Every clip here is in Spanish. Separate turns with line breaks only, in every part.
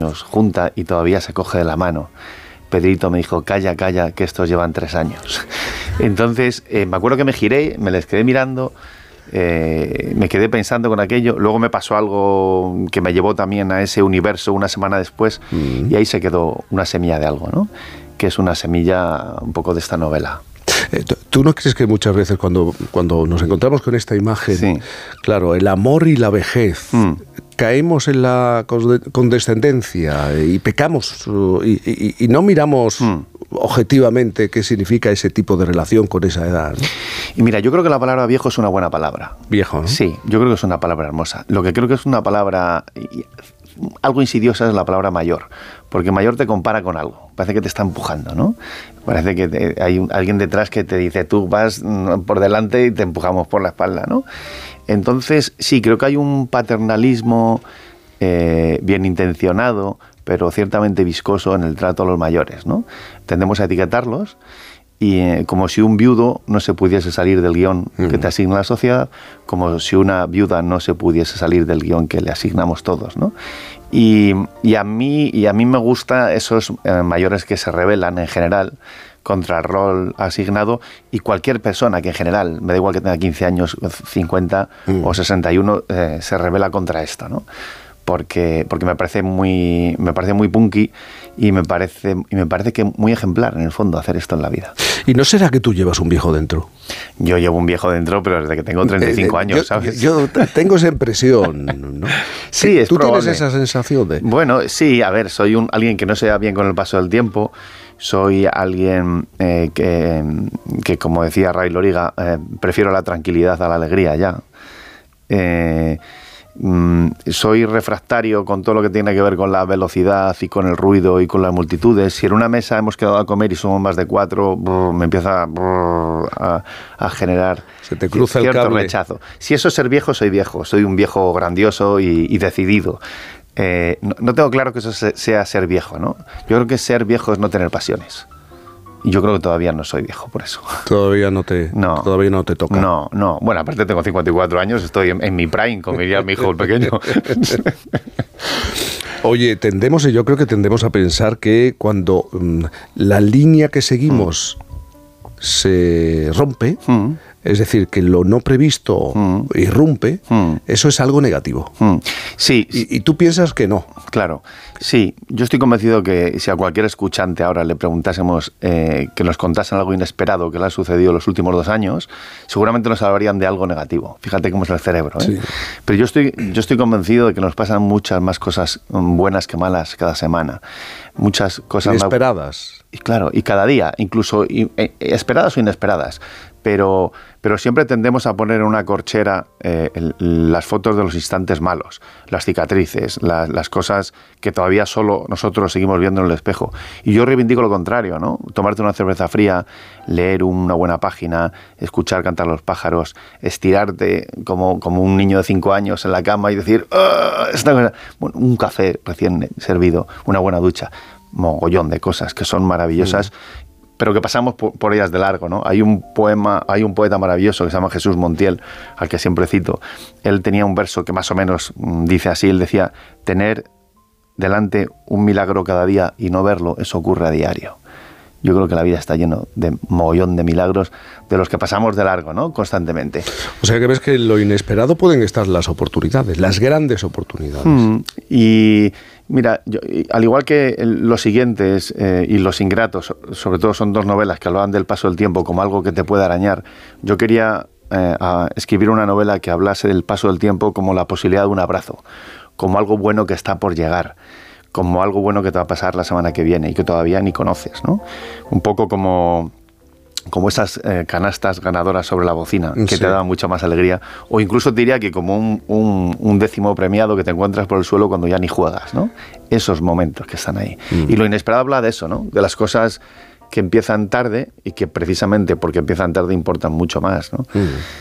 junta y todavía se coge de la mano. Pedrito me dijo, calla, calla, que estos llevan 3 años. Entonces, me acuerdo que me giré, me les quedé mirando, me quedé pensando con aquello. Luego me pasó algo que me llevó también a ese universo una semana después, y ahí se quedó una semilla de algo, ¿no? Que es una semilla un poco de esta novela.
¿Tú no crees que muchas veces cuando nos encontramos con esta imagen,
sí,
claro, el amor y la vejez, caemos en la condescendencia y pecamos y no miramos objetivamente qué significa ese tipo de relación con esa edad, ¿no?
Y mira, yo creo que la palabra viejo es una buena palabra.
Viejo, ¿no?
Sí, yo creo que es una palabra hermosa. Lo que creo que es una palabra algo insidiosa es la palabra mayor, porque mayor te compara con algo, parece que te está empujando, ¿no? Parece que hay alguien detrás que te dice, tú vas por delante y te empujamos por la espalda, ¿no? Entonces, sí, creo que hay un paternalismo bien intencionado, pero ciertamente viscoso en el trato a los mayores, ¿no? Tendemos a etiquetarlos y como si un viudo no se pudiese salir del guión que te asigna la sociedad, como si una viuda no se pudiese salir del guión que le asignamos todos, ¿no? Y a mí me gusta esos mayores que se rebelan en general contra el rol asignado, y cualquier persona que en general, me da igual que tenga 15 años, 50 o 61, se rebela contra esto, ¿no? Porque me parece muy punky y me parece que muy ejemplar en el fondo hacer esto en la vida.
¿Y no será que tú llevas un viejo dentro?
Yo llevo un viejo dentro, pero desde que tengo 35 años, ¿sabes?
Yo tengo esa impresión, ¿no?
Sí, es
¿Tú
probable.
tienes esa sensación de...?
Bueno, sí, a ver, soy alguien que no se da bien con el paso del tiempo. Soy alguien que, como decía Ray Loriga, prefiero la tranquilidad a la alegría ya. Soy refractario con todo lo que tiene que ver con la velocidad y con el ruido y con las multitudes. Si en una mesa hemos quedado a comer y somos más de 4, me empieza a generar
se te cruza el
cierto
cable.
rechazo. Si eso es ser viejo, soy viejo. Soy un viejo grandioso y decidido. No tengo claro que eso sea ser viejo, ¿no? Yo creo que ser viejo es no tener pasiones. Y yo creo que todavía no soy viejo por eso.
Todavía no te toca.
No. Bueno, aparte tengo 54 años, estoy en mi prime, como diría mi hijo el pequeño.
Oye, yo creo que tendemos a pensar que cuando la línea que seguimos se rompe, es decir, que lo no previsto irrumpe, eso es algo negativo.
Sí.
Y tú piensas que no.
Claro, sí. Yo estoy convencido que si a cualquier escuchante ahora le preguntásemos que nos contasen algo inesperado que le ha sucedido en los últimos 2 años, seguramente nos hablarían de algo negativo. Fíjate cómo es el cerebro, ¿eh? Sí. Pero yo estoy convencido de que nos pasan muchas más cosas buenas que malas cada semana. Muchas cosas
inesperadas.
Y claro, y cada día, incluso esperadas o inesperadas. Pero siempre tendemos a poner en una corchera las fotos de los instantes malos, las cicatrices, las cosas que todavía solo nosotros seguimos viendo en el espejo. Y yo reivindico lo contrario, ¿no? Tomarte una cerveza fría, leer una buena página, escuchar cantar los pájaros, estirarte como un niño de 5 años en la cama y decir, esta cosa. Bueno, un café recién servido, una buena ducha, mogollón de cosas que son maravillosas. Pero que pasamos por ellas de largo, ¿no? Hay un poeta maravilloso que se llama Jesús Montiel, al que siempre cito. Él tenía un verso que más o menos dice así, él decía, tener delante un milagro cada día y no verlo, eso ocurre a diario. Yo creo que la vida está lleno de mogollón de milagros de los que pasamos de largo, ¿no? Constantemente.
O sea que ves que en lo inesperado pueden estar las oportunidades, las grandes oportunidades.
Y mira, al igual que Los siguientes y Los ingratos, sobre todo son 2 novelas que hablaban del paso del tiempo como algo que te puede arañar, yo quería escribir una novela que hablase del paso del tiempo como la posibilidad de un abrazo, como algo bueno que está por llegar, como algo bueno que te va a pasar la semana que viene y que todavía ni conoces, ¿no? Un poco como esas canastas ganadoras sobre la bocina, que te dan mucha más alegría, o incluso te diría que como un 10º premiado que te encuentras por el suelo cuando ya ni juegas, ¿no? Esos momentos que están ahí. Y lo inesperado habla de eso, ¿no? De las cosas que empiezan tarde y que precisamente porque empiezan tarde importan mucho más, ¿no?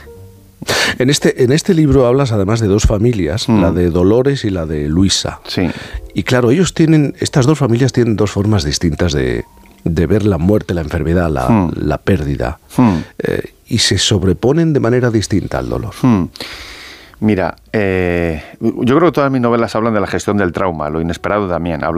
En este libro hablas además de 2 familias, la de Dolores y la de Luisa.
Sí.
Y claro, estas 2 familias tienen 2 formas distintas de ver la muerte, la enfermedad, la pérdida. Y se sobreponen de manera distinta al dolor.
Mira, yo creo que todas mis novelas hablan de la gestión del trauma, lo inesperado también.